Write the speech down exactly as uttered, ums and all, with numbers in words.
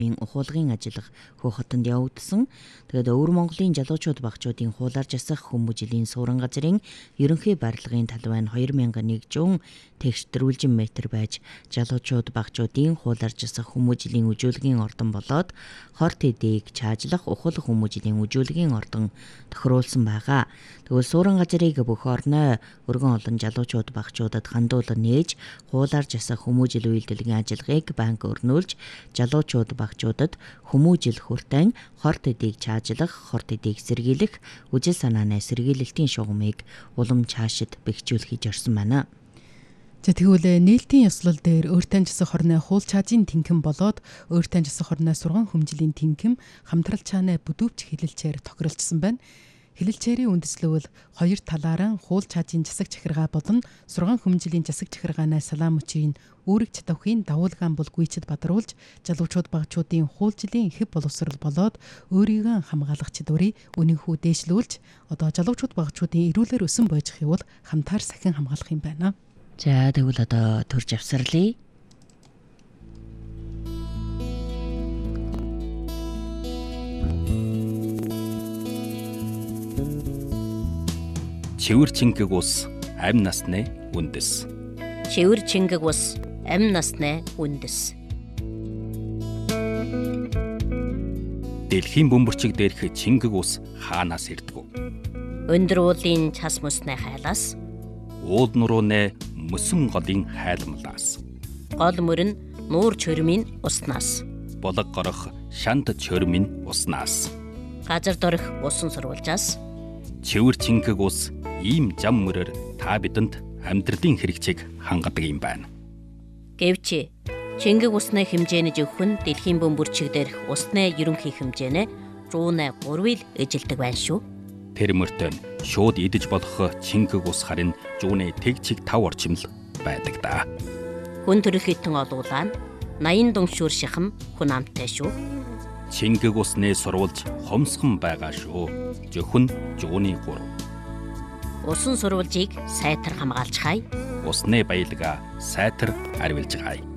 ухуулгын ажиллах Хөх хотод явагдсан. Тэгээд Өвөр Монголын залуучууд багчуудын хуулаар жасах хүмүүжлийн суурин газрын ерөнхий барилгын талбай нь хоёр мянган нэг жүз тэгштрүүлжин метр байж залуучууд багчуудын хуулаар жасах хүмүүжлийн үжүүлгийн ордон болоод хор тэдийг чаажлах ухуулах хүмүүжлийн үжүүлгийн ордон тохируулсан байгаа. Тэгвэл суурин газрыг бүх орной өргөн олон залуучууд багчуудад хандуулан нээж хуулаар жасах хүмүүжил үйлдвэрлэлийн ажиллагааг банк өрнүүлж залуучууд багчуудад хүмүүжил хүртэн хор тэдийг чаажлах, хор тэдийг сэргийлэх, үжил санааны сэргийлэлтийн шугамыг улам цаашид бэхжүүлэхийг зорьсон байна. За тэгвэл нээлтийн ёслол дээр өөртөө жасах хорны хуул чаажийн тэнхим болоод өөртөө жасах хорны сурган хөмжлийн тэнхим хамтрал чаанаа бүдүүвч хилэлчээр тохиролцсон байна. Хилэлчээрийн үндэслэл хоёр талаараа хуул чаажийн засаг захиргаа болон сурган хөмжлийн засаг захиргааны салаам мөчийн үүрэг чадварын давуулгаан бол гүйцэд бадруулж залуучууд багчуудын хуулжлийн хэв боловсрал болоод өөрийгөө хамгаалах чадварыг үнэнхүү дээшлүүлж одоо залуучууд багчуудын эрүүлэр өсөн бойжихыг бол хамтаар сахин хамгаалах юм байна. За тэгвэл одоо төрж авсарлаа. Чивэр чингэг ус амь насны үндэс. Чивэр чингэг ус амь насны үндэс. Дэлхийн бөмбөрчиг дээрх чингэг ус хаанаас ирдгүү? Өндөр уулын цас мөснөө хайлаас, уул нурууны мөсөн голын хайлмлаас, гол мөрөн нуур чөрмийн уснаас, болог горох шант чөрмийн уснаас, газар дорих усан сурвалжаас, чивэр чингэг ус ийм зам мөрөөр та бидэнд амьдралын хэрэгцээг хангадаг юм байна. Гэвч чингэг усны хэмжээний зөвхөн дэлхийн бөмбөрчиг дээрх усны ерөнхий хэмжээний зуун гурвыг эжилдэг байна шүү. Тэр мөртөө шууд идэж болох чингэг ус харин зуун тэгчиг тав орчим л байдаг да. Хүн төрөл хитэн олуулаа нь наян дуншуур шихам хүн амттай шүү. Чингэг усны сурвалж хомсхон байгаа шүү. Зөвхөн зуун гурав. Усан сурвалжийг сайтар хамгаалж хай. Усны баялгаа сайтар арвилж хай.